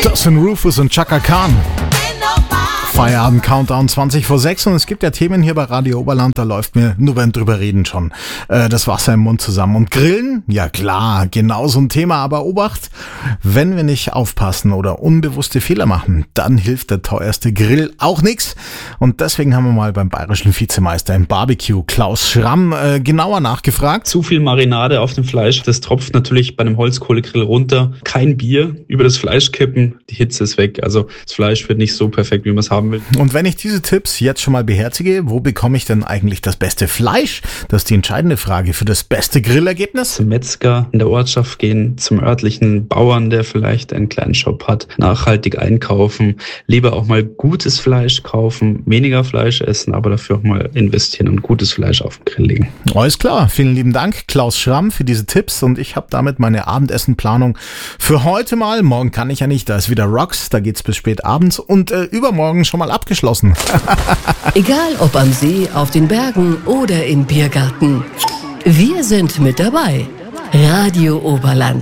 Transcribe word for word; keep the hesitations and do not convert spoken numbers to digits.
Das sind Rufus und Chaka Khan. Feierabend Countdown zwanzig vor sechs und es gibt ja Themen hier bei Radio Oberland, da läuft mir nur beim drüber reden schon äh, das Wasser im Mund zusammen. Und Grillen? Ja klar, genau so ein Thema, aber Obacht, wenn wir nicht aufpassen oder unbewusste Fehler machen, dann hilft der teuerste Grill auch nichts. Und deswegen haben wir mal beim bayerischen Vizemeister im Barbecue, Klaus Schramm, äh, genauer nachgefragt. Zu viel Marinade auf dem Fleisch, das tropft natürlich bei einem Holzkohlegrill runter. Kein Bier über das Fleisch kippen, die Hitze ist weg. Also das Fleisch wird nicht so perfekt, wie man es haben will. Und wenn ich diese Tipps jetzt schon mal beherzige, wo bekomme ich denn eigentlich das beste Fleisch? Das ist die entscheidende Frage für das beste Grillergebnis. Zum Metzger in der Ortschaft gehen, zum örtlichen Bauern, der vielleicht einen kleinen Shop hat, nachhaltig einkaufen, lieber auch mal gutes Fleisch kaufen, weniger Fleisch essen, aber dafür auch mal investieren und gutes Fleisch auf den Grill legen. Alles klar, vielen lieben Dank, Klaus Schramm, für diese Tipps und ich habe damit meine Abendessenplanung für heute mal, morgen kann ich ja nicht, da ist wieder Rocks, da geht's bis spät abends und äh, übermorgen schon mal abgeschlossen. Egal ob am See, auf den Bergen oder im Biergarten. Wir sind mit dabei. Radio Oberland.